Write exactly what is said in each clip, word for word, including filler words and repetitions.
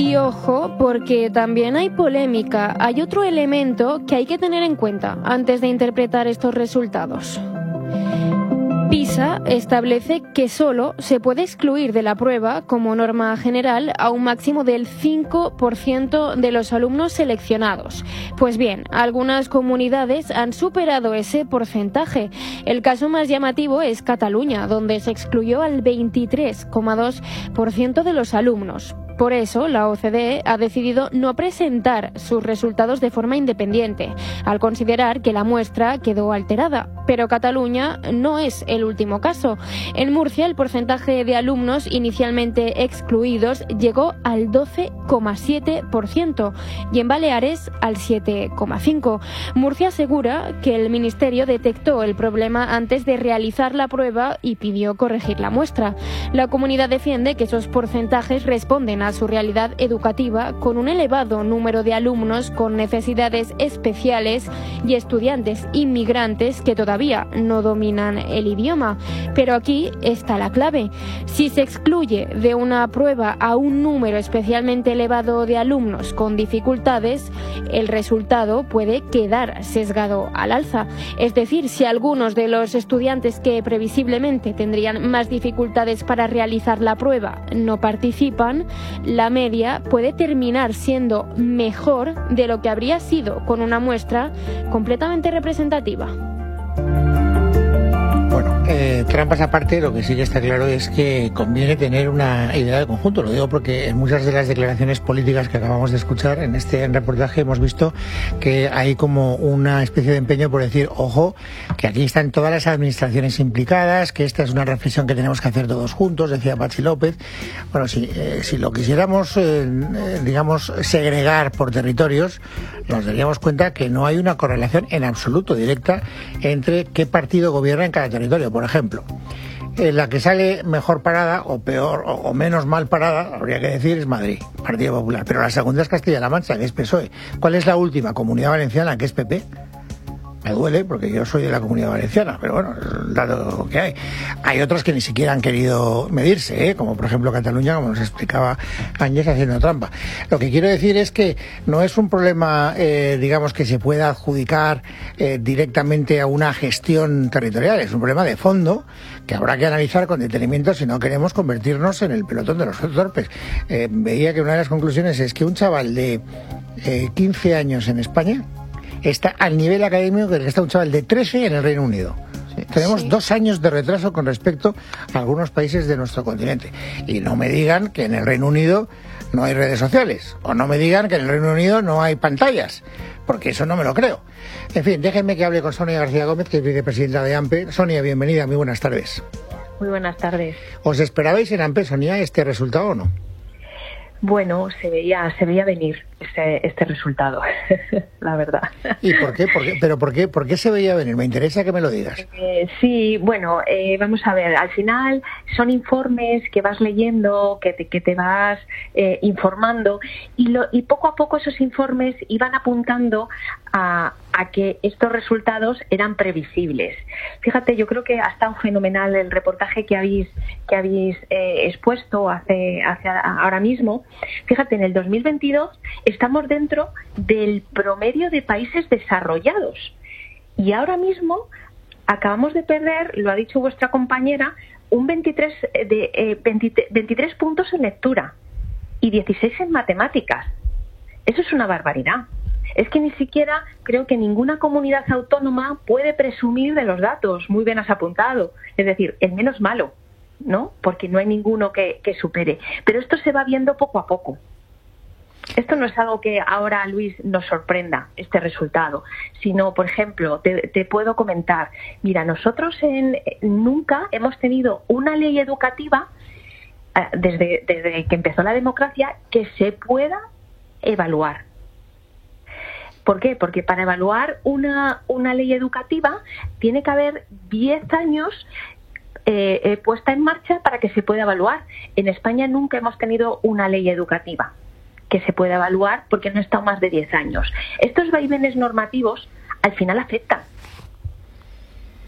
Y ojo, porque también hay polémica. Hay otro elemento que hay que tener en cuenta antes de interpretar estos resultados. PISA establece que solo se puede excluir de la prueba, como norma general, a un máximo del cinco por ciento de los alumnos seleccionados. Pues bien, algunas comunidades han superado ese porcentaje. El caso más llamativo es Cataluña, donde se excluyó al veintitrés coma dos por ciento de los alumnos. Por eso, la O C D E ha decidido no presentar sus resultados de forma independiente, al considerar que la muestra quedó alterada. Pero Cataluña no es el último caso. En Murcia, el porcentaje de alumnos inicialmente excluidos llegó al doce coma siete por ciento y en Baleares al siete coma cinco por ciento. Murcia asegura que el Ministerio detectó el problema antes de realizar la prueba y pidió corregir la muestra. La comunidad defiende que esos porcentajes responden a a su realidad educativa, con un elevado número de alumnos con necesidades especiales y estudiantes inmigrantes que todavía no dominan el idioma. Pero aquí está la clave. Si se excluye de una prueba a un número especialmente elevado de alumnos con dificultades, el resultado puede quedar sesgado al alza. Es decir, si algunos de los estudiantes que previsiblemente tendrían más dificultades para realizar la prueba no participan, la media puede terminar siendo mejor de lo que habría sido con una muestra completamente representativa. Bueno, eh, trampas aparte, lo que sí que está claro es que conviene tener una idea de conjunto. Lo digo porque en muchas de las declaraciones políticas que acabamos de escuchar en este reportaje hemos visto que hay como una especie de empeño por decir, ojo, que aquí están todas las administraciones implicadas, que esta es una reflexión que tenemos que hacer todos juntos, decía Patxi López. Bueno, si, eh, si lo quisiéramos, eh, digamos, segregar por territorios, nos daríamos cuenta que no hay una correlación en absoluto directa entre qué partido gobierna en cada territorio. Por ejemplo, eh, la que sale mejor parada o peor o, o menos mal parada, habría que decir, es Madrid, Partido Popular, pero la segunda es Castilla-La Mancha, que es P S O E. ¿Cuál es la última? Comunidad Valenciana, que es P P. Me duele porque yo soy de la Comunidad Valenciana, pero bueno, es el dato que hay. Hay otras que ni siquiera han querido medirse, ¿eh? Como por ejemplo Cataluña, como nos explicaba Áñez haciendo trampa. Lo que quiero decir es que no es un problema, eh, digamos, que se pueda adjudicar eh, directamente a una gestión territorial, es un problema de fondo que habrá que analizar con detenimiento si no queremos convertirnos en el pelotón de los torpes. Eh, veía que una de las conclusiones es que un chaval de eh, quince años en España está al nivel académico que está un chaval de trece en el Reino Unido. Sí, Tenemos sí. dos años de retraso con respecto a algunos países de nuestro continente. Y no me digan que en el Reino Unido no hay redes sociales. O no me digan que en el Reino Unido no hay pantallas. Porque eso no me lo creo. En fin, déjenme que hable con Sonia García Gómez, que es vicepresidenta de AMPE. Sonia, bienvenida, muy buenas tardes. Muy buenas tardes. ¿Os esperabais en AMPE, Sonia, este resultado o no? Bueno, se veía, se veía venir este, este resultado, la verdad. ¿Y por qué? ¿Por qué? ¿Pero por qué? ¿Por qué se veía venir? Me interesa que me lo digas. Eh, sí, bueno, eh, vamos a ver, al final son informes que vas leyendo, que te, que te vas eh, informando, y, lo, y poco a poco esos informes iban apuntando a, a que estos resultados eran previsibles. Fíjate, yo creo que ha estado fenomenal el reportaje que habéis, que habéis eh, expuesto hace, hace ahora mismo. Fíjate, en el dos mil veintidós estamos dentro del promedio de países desarrollados y ahora mismo acabamos de perder, lo ha dicho vuestra compañera, un veintitrés, de, eh, veinte, veintitrés puntos en lectura y dieciséis en matemáticas. Eso es una barbaridad. Es que ni siquiera creo que ninguna comunidad autónoma puede presumir de los datos. Muy bien has apuntado. Es decir, el menos malo, ¿no? Porque no hay ninguno que, que supere. Pero esto se va viendo poco a poco. Esto no es algo que ahora, Luis, nos sorprenda, este resultado, sino, por ejemplo, te, te puedo comentar, mira, nosotros en, nunca hemos tenido una ley educativa, eh, desde, desde que empezó la democracia, que se pueda evaluar. ¿Por qué? Porque para evaluar una, una ley educativa tiene que haber diez años eh, eh, puesta en marcha para que se pueda evaluar. En España nunca hemos tenido una ley educativa que se pueda evaluar porque no ha estado más de diez años. Estos vaivenes normativos al final afectan.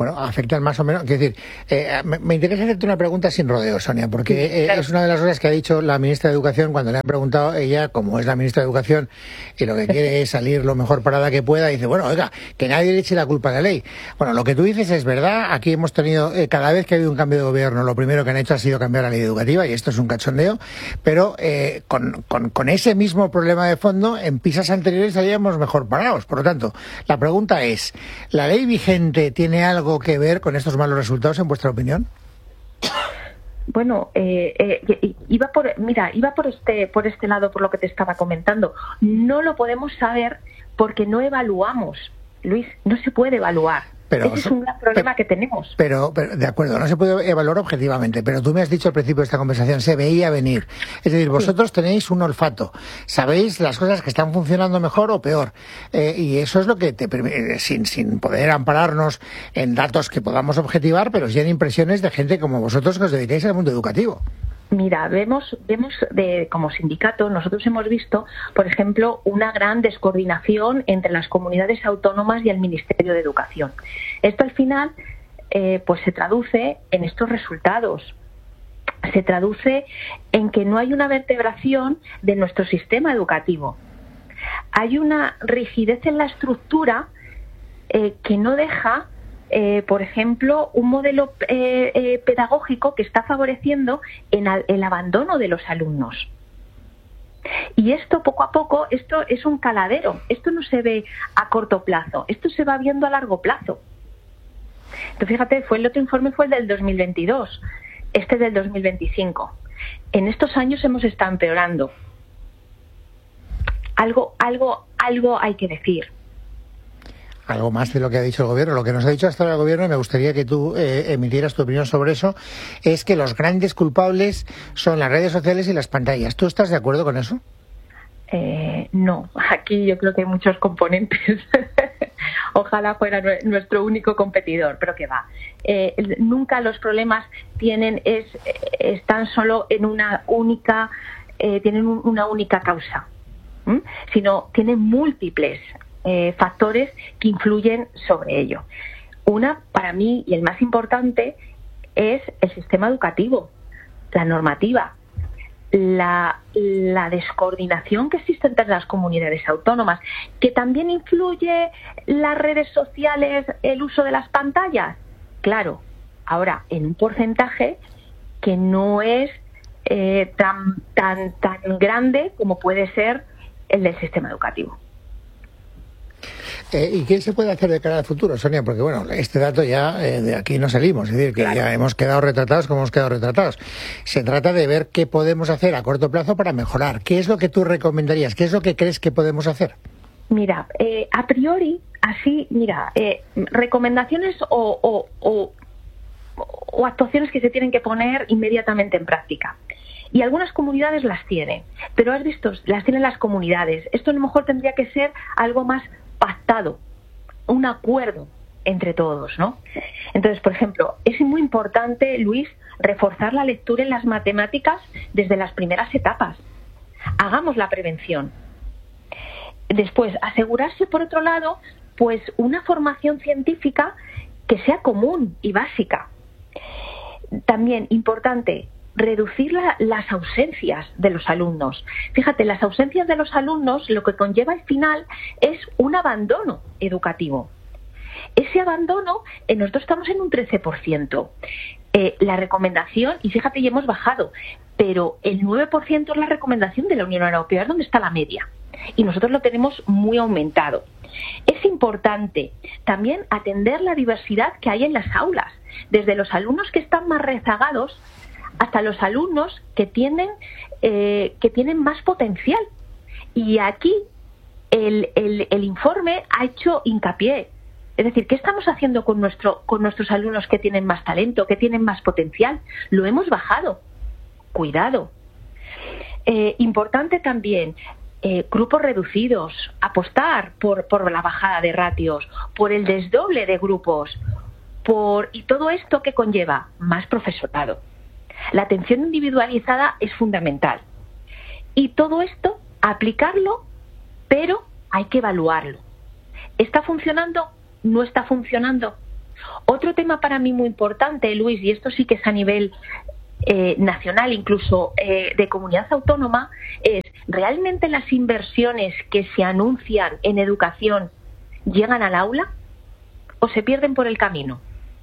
bueno, afectan más o menos. Quiero decir, eh, me, me interesa hacerte una pregunta sin rodeos, Sonia, porque sí, claro. eh, es una de las cosas que ha dicho la ministra de Educación cuando le han preguntado, ella, como es la ministra de Educación y lo que quiere es salir lo mejor parada que pueda, dice, bueno, oiga, que nadie le eche la culpa a la ley. Bueno, lo que tú dices es verdad. Aquí hemos tenido, eh, cada vez que ha habido un cambio de gobierno, lo primero que han hecho ha sido cambiar la ley educativa, y esto es un cachondeo, pero eh, con, con, con ese mismo problema de fondo, en pisas anteriores salíamos mejor parados. Por lo tanto, la pregunta es, ¿la ley vigente tiene algo que ver con estos malos resultados, en vuestra opinión? Bueno, eh, eh, iba por, mira, iba por este, por este lado, por lo que te estaba comentando. No lo podemos saber porque no evaluamos, Luis, no se puede evaluar. Pero, ese es un gran problema pero, que tenemos. Pero, pero, de acuerdo, no se puede evaluar objetivamente, pero tú me has dicho al principio de esta conversación, se veía venir. Es decir, vosotros sí. tenéis un olfato, sabéis las cosas que están funcionando mejor o peor, eh, y eso es lo que te permite, sin, sin poder ampararnos en datos que podamos objetivar, pero sí en impresiones de gente como vosotros que os dedicáis al mundo educativo. Mira, vemos, vemos de, como sindicato, nosotros hemos visto, por ejemplo, una gran descoordinación entre las comunidades autónomas y el Ministerio de Educación. Esto al final eh, pues se traduce en estos resultados. Se traduce en que no hay una vertebración de nuestro sistema educativo. Hay una rigidez en la estructura eh, que no deja... Eh, por ejemplo, un modelo eh, eh, pedagógico que está favoreciendo en al, el abandono de los alumnos. Y esto, poco a poco, esto es un caladero. Esto no se ve a corto plazo, esto se va viendo a largo plazo. Entonces, fíjate, fue el otro informe fue el del dos mil veintidós, este del dos mil veinticinco. En estos años hemos estado empeorando. Algo, algo, algo hay que decir. Algo más de lo que ha dicho el gobierno. Lo que nos ha dicho hasta ahora el gobierno, y me gustaría que tú eh, emitieras tu opinión sobre eso, es que los grandes culpables son las redes sociales y las pantallas. ¿Tú estás de acuerdo con eso? Eh, no, aquí yo creo que hay muchos componentes. Ojalá fuera nuestro único competidor, pero que va. Eh, nunca los problemas tienen es están solo en una única eh, tienen un, una única causa, ¿m? Sino tienen múltiples Eh, factores que influyen sobre ello. Una, para mí, y el más importante, es el sistema educativo, la normativa, la, la descoordinación que existe entre las comunidades autónomas, que también influye las redes sociales, el uso de las pantallas. Claro, ahora, en un porcentaje que no es eh, tan, tan, tan grande como puede ser el del sistema educativo. Eh, ¿Y qué se puede hacer de cara al futuro, Sonia? Porque, bueno, este dato ya eh, de aquí no salimos, es decir, que claro. ya hemos quedado retratados como hemos quedado retratados. Se trata de ver qué podemos hacer a corto plazo para mejorar. ¿Qué es lo que tú recomendarías? ¿Qué es lo que crees que podemos hacer? Mira, eh, a priori, así, mira, eh, recomendaciones o, o, o, o actuaciones que se tienen que poner inmediatamente en práctica. Y algunas comunidades las tienen, pero has visto, las tienen las comunidades. Esto a lo mejor tendría que ser algo más pactado, un acuerdo entre todos, ¿no? Entonces, por ejemplo, es muy importante, Luis, reforzar la lectura en las matemáticas desde las primeras etapas. Hagamos la prevención. Después, asegurarse, por otro lado, pues una formación científica que sea común y básica. También importante, reducir la, las ausencias de los alumnos. Fíjate, las ausencias de los alumnos lo que conlleva al final es un abandono educativo. Ese abandono, eh, nosotros estamos en un trece por ciento. Eh, la recomendación, y fíjate, ya hemos bajado, pero el nueve por ciento es la recomendación de la Unión Europea, es donde está la media. Y nosotros lo tenemos muy aumentado. Es importante también atender la diversidad que hay en las aulas, desde los alumnos que están más rezagados hasta los alumnos que tienen, eh, que tienen más potencial. Y aquí el, el, el informe ha hecho hincapié. Es decir, ¿qué estamos haciendo con, nuestro, con nuestros alumnos que tienen más talento, que tienen más potencial? Lo hemos bajado. Cuidado. Eh, importante también, eh, grupos reducidos, apostar por, por la bajada de ratios, por el desdoble de grupos, por y todo esto que conlleva más profesorado. La atención individualizada es fundamental. Y todo esto, aplicarlo, pero hay que evaluarlo. ¿Está funcionando? ¿No está funcionando? Otro tema para mí muy importante, Luis, y esto sí que es a nivel eh, nacional, incluso eh, de comunidad autónoma, es ¿realmente las inversiones que se anuncian en educación llegan al aula o se pierden por el camino?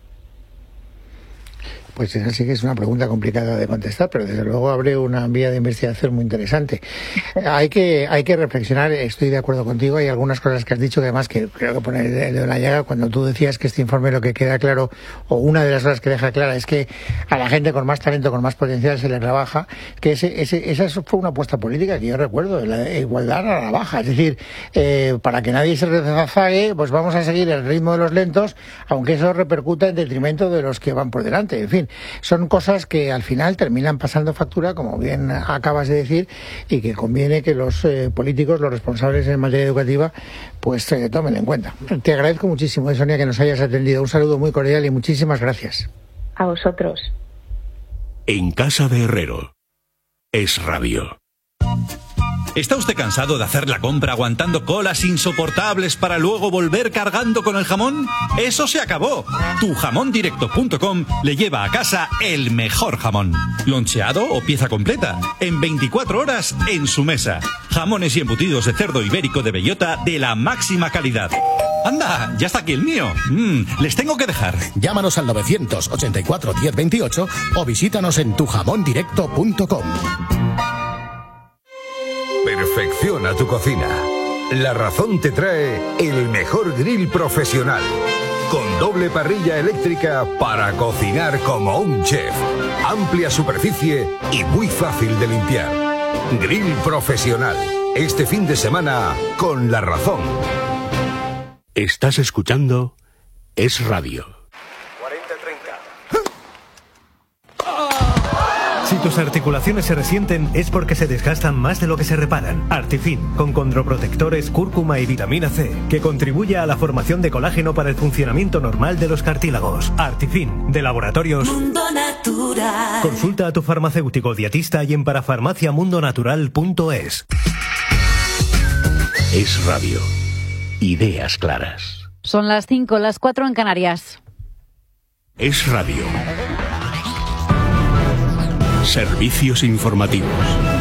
Pues esa sí que es una pregunta complicada de contestar, pero desde luego abre una vía de investigación muy interesante. Hay que hay que reflexionar, estoy de acuerdo contigo, hay algunas cosas que has dicho que además que creo que pone el dedo en la llaga. Cuando tú decías que este informe lo que queda claro, o una de las cosas que deja clara, es que a la gente con más talento, con más potencial se le rebaja, que ese, ese, esa fue una apuesta política que yo recuerdo, la igualdad a la baja, es decir, eh, para que nadie se rezague, pues vamos a seguir el ritmo de los lentos, aunque eso repercuta en detrimento de los que van por delante, en fin. Son cosas que al final terminan pasando factura, como bien acabas de decir, y que conviene que los eh, políticos, los responsables en materia educativa, pues se eh, tomen en cuenta. Te agradezco muchísimo, Sonia, que nos hayas atendido. Un saludo muy cordial y muchísimas gracias. A vosotros. En casa de Herrero. Es Radio. ¿Está usted cansado de hacer la compra aguantando colas insoportables para luego volver cargando con el jamón? ¡Eso se acabó! tu jamón directo punto com le lleva a casa el mejor jamón. Loncheado o pieza completa. En veinticuatro horas en su mesa. Jamones y embutidos de cerdo ibérico de bellota de la máxima calidad. ¡Anda! ¡Ya está aquí el mío! Mm, les tengo que dejar. Llámanos al novecientos ochenta y cuatro diez veintiocho o visítanos en tu jamón directo punto com. Perfecciona tu cocina. La Razón te trae el mejor grill profesional, con doble parrilla eléctrica para cocinar como un chef. Amplia superficie y muy fácil de limpiar. Grill profesional. Este fin de semana con La Razón. Estás escuchando Es Radio. Si tus articulaciones se resienten es porque se desgastan más de lo que se reparan. Artifin, con condroprotectores, cúrcuma y vitamina C, que contribuye a la formación de colágeno para el funcionamiento normal de los cartílagos. Artifin, de Laboratorios Mundo Natural. Consulta a tu farmacéutico dietista y en parafarmacia mundo natural punto es. Es Radio. Ideas claras. Son las cinco, las cuatro en Canarias. Es Radio. Servicios informativos.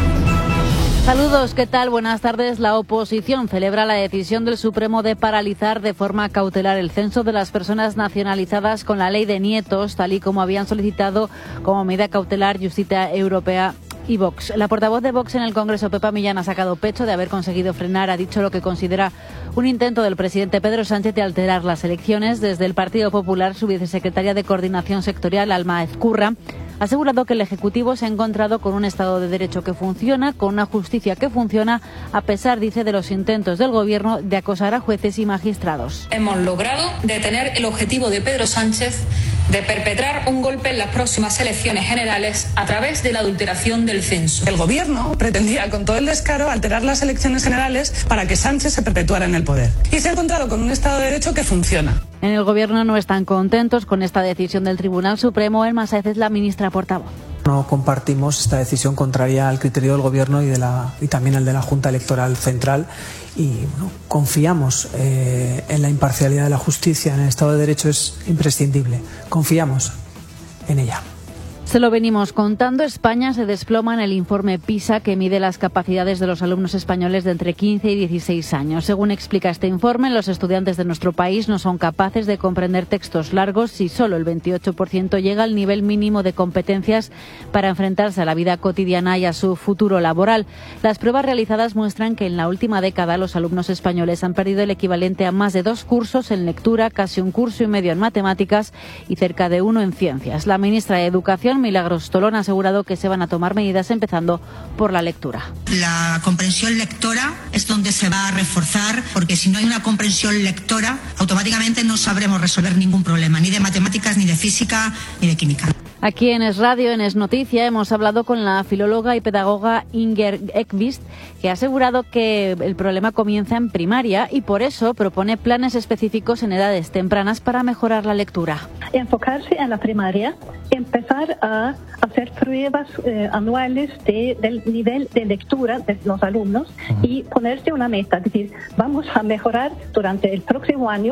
Saludos, ¿qué tal? Buenas tardes. La oposición celebra la decisión del Supremo de paralizar de forma cautelar el censo de las personas nacionalizadas con la ley de nietos, tal y como habían solicitado como medida cautelar Justicia Europea y Vox. La portavoz de Vox en el Congreso, Pepa Millán, ha sacado pecho de haber conseguido frenar, ha dicho lo que considera un intento del presidente Pedro Sánchez de alterar las elecciones. Desde el Partido Popular, su vicesecretaria de Coordinación Sectorial, Alma Ezcurra, ha asegurado que el Ejecutivo se ha encontrado con un Estado de Derecho que funciona, con una justicia que funciona, a pesar, dice, de los intentos del Gobierno de acosar a jueces y magistrados. Hemos logrado detener el objetivo de Pedro Sánchez de perpetrar un golpe en las próximas elecciones generales a través de la adulteración del censo. El Gobierno pretendía con todo el descaro alterar las elecciones generales para que Sánchez se perpetuara en el poder. Y se ha encontrado con un Estado de Derecho que funciona. En el Gobierno no están contentos con esta decisión del Tribunal Supremo. Elma Sáez es la ministra portavoz. No compartimos esta decisión contraria al criterio del Gobierno y, de la, y también al de la Junta Electoral Central y bueno, confiamos eh, en la imparcialidad de la justicia, en el Estado de Derecho es imprescindible. Confiamos en ella. Se lo venimos contando. España se desploma en el informe PISA que mide las capacidades de los alumnos españoles de entre quince y dieciséis años. Según explica este informe, los estudiantes de nuestro país no son capaces de comprender textos largos si solo el veintiocho por ciento llega al nivel mínimo de competencias para enfrentarse a la vida cotidiana y a su futuro laboral. Las pruebas realizadas muestran que en la última década los alumnos españoles han perdido el equivalente a más de dos cursos en lectura, casi un curso y medio en matemáticas y cerca de uno en ciencias. La ministra de Educación, Milagros Tolón, ha asegurado que se van a tomar medidas empezando por la lectura. La comprensión lectora es donde se va a reforzar, porque si no hay una comprensión lectora, automáticamente no sabremos resolver ningún problema, ni de matemáticas, ni de física, ni de química. Aquí en Es Radio, en Es Noticia, hemos hablado con la filóloga y pedagoga Inger Ekvist, que ha asegurado que el problema comienza en primaria y por eso propone planes específicos en edades tempranas para mejorar la lectura. Enfocarse en la primaria, empezar a hacer pruebas eh, anuales de, del nivel de lectura de los alumnos y ponerse una meta, es decir, vamos a mejorar durante el próximo año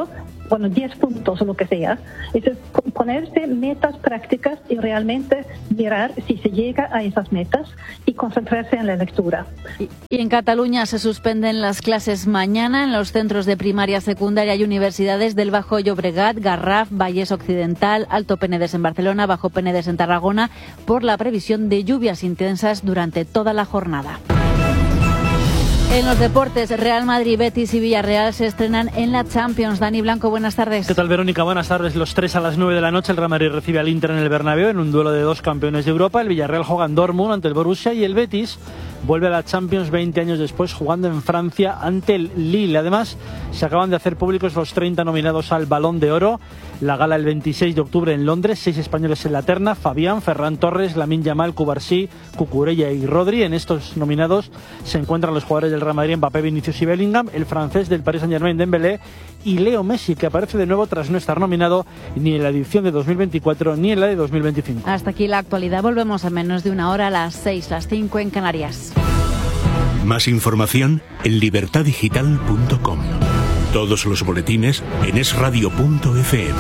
bueno, diez puntos o lo que sea. Es ponerse metas prácticas y realmente mirar si se llega a esas metas y concentrarse en la lectura. Y, y en Cataluña se suspenden las clases mañana en los centros de primaria, secundaria y universidades del Bajo Llobregat, Garraf, Vallès Occidental, Alto Penedès en Barcelona, Bajo Penedès en Tarragona, por la previsión de lluvias intensas durante toda la jornada. En los deportes, Real Madrid, Betis y Villarreal se estrenan en la Champions. Dani Blanco, buenas tardes. ¿Qué tal, Verónica? Buenas tardes. Los tres a las nueve de la noche, el Real Madrid recibe al Inter en el Bernabéu en un duelo de dos campeones de Europa. El Villarreal juega en Dortmund ante el Borussia y el Betis vuelve a la Champions veinte años después, jugando en Francia ante el Lille. Además, se acaban de hacer públicos los treinta nominados al Balón de Oro. La gala el veintiséis de octubre en Londres, seis españoles en la terna: Fabián, Ferran Torres, Lamine Yamal, Cubarsí, Cucurella y Rodri. En estos nominados se encuentran los jugadores del Real Madrid, Mbappé, Vinicius y Bellingham, el francés del Paris Saint-Germain, Dembélé, y Leo Messi, que aparece de nuevo tras no estar nominado ni en la edición de dos mil veinticuatro ni en la de dos mil veinticinco. Hasta aquí la actualidad. Volvemos en menos de una hora, a las seis, las cinco en Canarias. Más información en libertad digital punto com. Todos los boletines en es radio punto efe eme.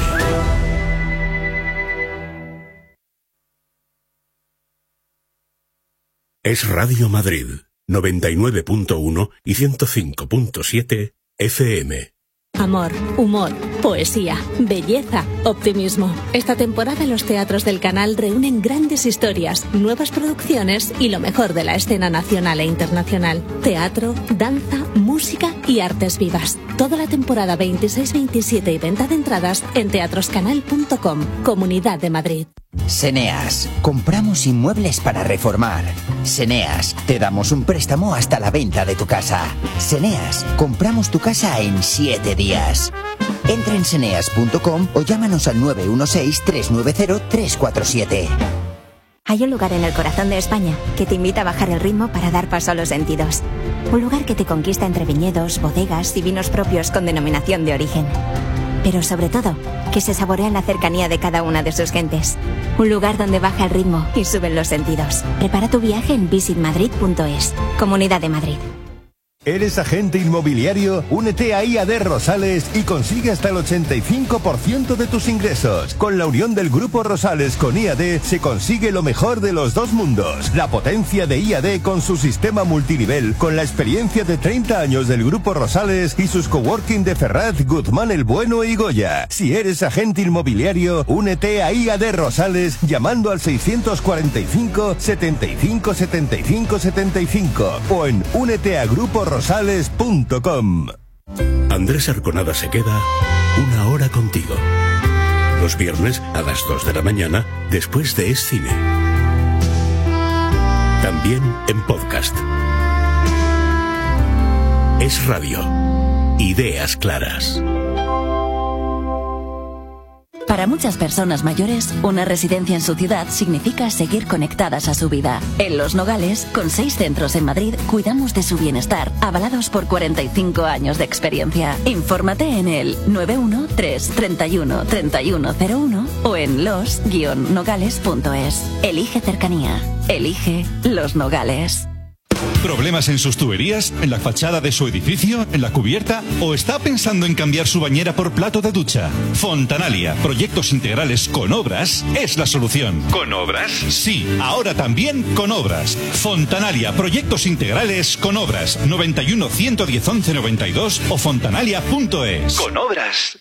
Es Radio Madrid, noventa y nueve punto uno y ciento cinco punto siete efe eme. Amor, humor, poesía, belleza, optimismo. Esta temporada los teatros del canal reúnen grandes historias, nuevas producciones y lo mejor de la escena nacional e internacional. Teatro, danza, música y artes vivas. Toda la temporada veintiséis veintisiete y venta de entradas en teatroscanal punto com, Comunidad de Madrid. Seneas, compramos inmuebles para reformar. Seneas, te damos un préstamo hasta la venta de tu casa. Seneas, compramos tu casa en siete días. Entra en seneas punto com o llámanos al nueve uno seis, tres nueve cero, tres cuatro siete. Hay un lugar en el corazón de España que te invita a bajar el ritmo para dar paso a los sentidos. Un lugar que te conquista entre viñedos, bodegas y vinos propios con denominación de origen. Pero sobre todo, que se saborea en la cercanía de cada una de sus gentes. Un lugar donde baja el ritmo y suben los sentidos. Prepara tu viaje en visit madrid punto es. Comunidad de Madrid. ¿Eres agente inmobiliario? Únete a I A D Rosales y consigue hasta el ochenta y cinco por ciento de tus ingresos. Con la unión del Grupo Rosales con I A D se consigue lo mejor de los dos mundos. La potencia de I A D con su sistema multinivel, con la experiencia de treinta años del Grupo Rosales y sus coworking de Ferraz, Guzmán el Bueno y Goya. Si eres agente inmobiliario, únete a I A D Rosales llamando al seiscientos cuarenta y cinco, setenta y cinco, setenta y cinco, setenta y cinco o en únete a grupo rosales punto com. Andrés Arconada se queda una hora contigo. Los viernes a las dos de la mañana, después de Es Cine. También en podcast. Es Radio. Ideas claras. Para muchas personas mayores, una residencia en su ciudad significa seguir conectadas a su vida. En Los Nogales, con seis centros en Madrid, cuidamos de su bienestar, avalados por cuarenta y cinco años de experiencia. Infórmate en el nueve uno tres, treinta y uno, treinta y uno cero uno o en los guion nogales punto es. Elige cercanía. Elige Los Nogales. ¿Problemas en sus tuberías? ¿En la fachada de su edificio? ¿En la cubierta? ¿O está pensando en cambiar su bañera por plato de ducha? Fontanalia, proyectos integrales con obras, es la solución. ¿Con obras? Sí, ahora también con obras. Fontanalia, proyectos integrales con obras. noventa y uno, ciento diez, once noventa y dos o fontanalia punto es. Con obras.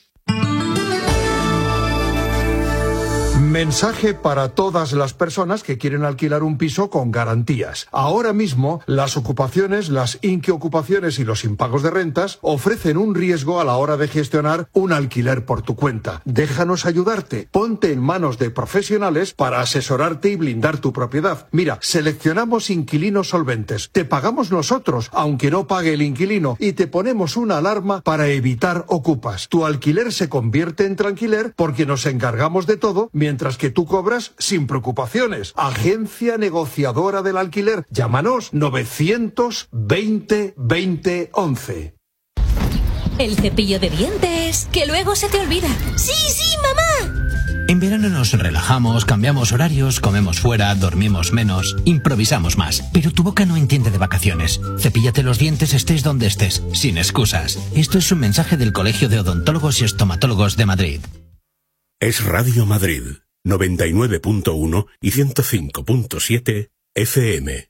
Mensaje para todas las personas que quieren alquilar un piso con garantías. Ahora mismo, las ocupaciones, las inquiocupaciones y los impagos de rentas ofrecen un riesgo a la hora de gestionar un alquiler por tu cuenta. Déjanos ayudarte. Ponte en manos de profesionales para asesorarte y blindar tu propiedad. Mira, seleccionamos inquilinos solventes. Te pagamos nosotros, aunque no pague el inquilino, y te ponemos una alarma para evitar ocupas. Tu alquiler se convierte en tranquiler porque nos encargamos de todo, mientras que tú cobras sin preocupaciones. Agencia negociadora del alquiler. Llámanos novecientos veinte, veinte, once. El cepillo de dientes, que luego se te olvida. ¡Sí, sí, mamá! En verano nos relajamos, cambiamos horarios, comemos fuera, dormimos menos, improvisamos más. Pero tu boca no entiende de vacaciones. Cepíllate los dientes estés donde estés, sin excusas. Esto es un mensaje del Colegio de Odontólogos y Estomatólogos de Madrid. Es Radio Madrid, noventa y nueve punto uno y ciento cinco punto siete F M.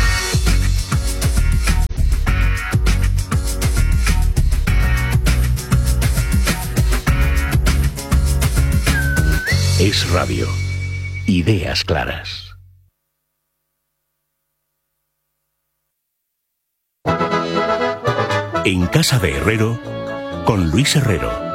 Es Radio. Ideas claras. En Casa de Herrero, con Luis Herrero.